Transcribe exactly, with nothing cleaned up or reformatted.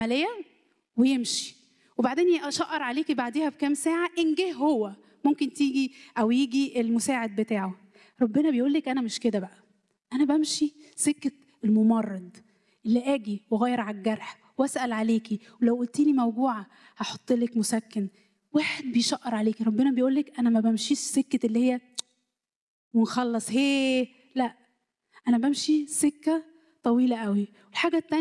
عملية ويمشي، وبعدين يشقر عليكي بعديها بكام ساعة إن جه هو، ممكن تيجي أو يجي المساعد بتاعه. ربنا بيقول لك أنا مش كده بقى، أنا بمشي سكة الممرض اللي أجي وغير على الجرح وأسأل عليكي، ولو قلتي لي موجوعة هحط لك مسكن. واحد بيشقر عليكي، ربنا بيقول لك أنا ما بمشيش سكة اللي هي ونخلص هي، لا، أنا بمشي سكة طويلة قوي. والحاجة التانية